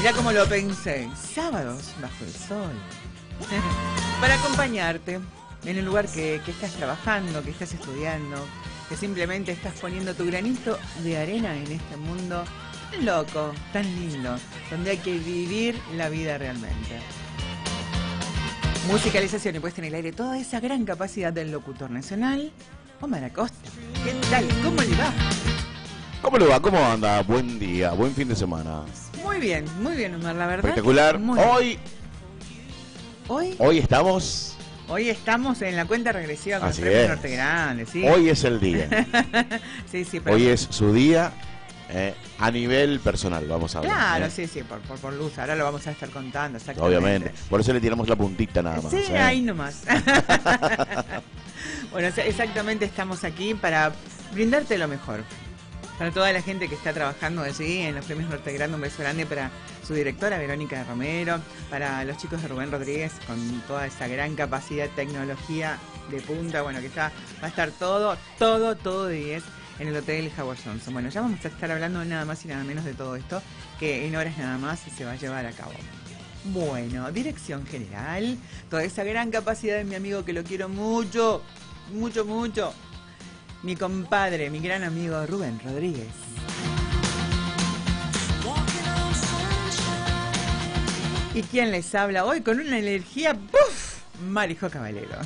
Mirá cómo lo pensé. Sábados bajo el sol. Para acompañarte en el lugar que estás trabajando, que estás estudiando, que simplemente estás poniendo tu granito de arena en este mundo tan loco, tan lindo, donde hay que vivir la vida realmente. Musicalización y puesta en el aire, toda esa gran capacidad del locutor nacional, Omar Acosta. ¿Qué tal? ¿Cómo le va? ¿Cómo le va? ¿Cómo anda? Buen día, buen fin de semana. Muy bien, Omar, la verdad. Espectacular. Hoy estamos... Hoy estamos en la cuenta regresiva con Así el Premio es. Norte Grande, ¿sí? Hoy es el día. Sí, pero... Hoy es su día a nivel personal, vamos a hablar. Claro, sí, por luz. Ahora lo vamos a estar contando, exactamente. Obviamente. Por eso le tiramos la puntita nada más. Sí, ahí nomás. Bueno, exactamente, estamos aquí para brindarte lo mejor. Para toda la gente que está trabajando allí en los Premios Norte Grande, un beso grande para su directora Verónica Romero, para los chicos de Rubén Rodríguez con toda esa gran capacidad, tecnología de punta, bueno, que va a estar todo de 10 en el Hotel Howard Johnson. Bueno, ya vamos a estar hablando nada más y nada menos de todo esto, que en horas nada más se va a llevar a cabo. Bueno, dirección general, toda esa gran capacidad de mi amigo que lo quiero mucho, mi compadre, mi gran amigo Rubén Rodríguez. ¿Y quién les habla hoy con una energía? ¡Buf! Marijo Caballero.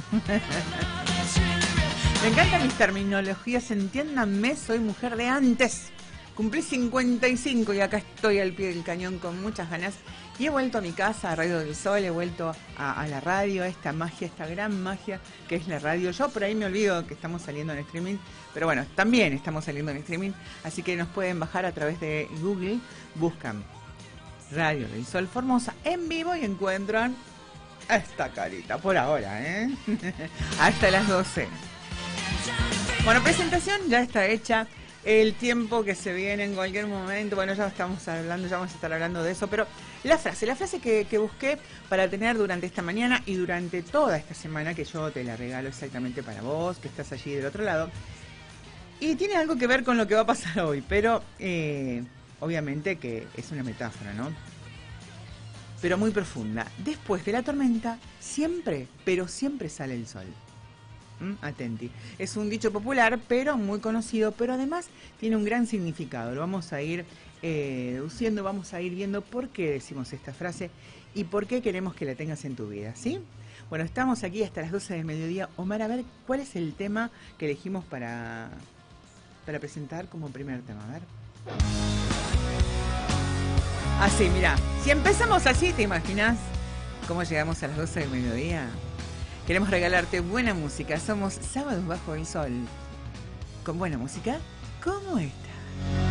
Me encantan mis terminologías, entiéndanme, soy mujer de antes. Cumplí 55 y acá estoy al pie del cañón con muchas ganas. Y he vuelto a mi casa, a Radio del Sol, he vuelto a la radio, a esta magia, esta gran magia que es la radio. Yo por ahí me olvido que estamos saliendo en streaming, pero bueno, también estamos saliendo en streaming, así que nos pueden bajar a través de Google, buscan Radio del Sol Formosa en vivo y encuentran esta carita por ahora, hasta las 12. Bueno, presentación ya está hecha. El tiempo que se viene en cualquier momento, bueno, ya vamos a estar hablando de eso, pero la frase que busqué para tener durante esta mañana y durante toda esta semana, que yo te la regalo exactamente para vos, que estás allí del otro lado, y tiene algo que ver con lo que va a pasar hoy, pero obviamente que es una metáfora, ¿no? Pero muy profunda. Después de la tormenta, siempre sale el sol. Atenti. Es un dicho popular, pero muy conocido, pero además tiene un gran significado. Lo vamos a ir deduciendo, vamos a ir viendo por qué decimos esta frase y por qué queremos que la tengas en tu vida, ¿sí? Bueno, estamos aquí hasta las 12 del mediodía. Omar, a ver, ¿cuál es el tema que elegimos para presentar como primer tema? A ver. Así, mira, si empezamos así, ¿te imaginas cómo llegamos a las 12 del mediodía? Queremos regalarte buena música. Somos Sábados Bajo el Sol. Con buena música como esta.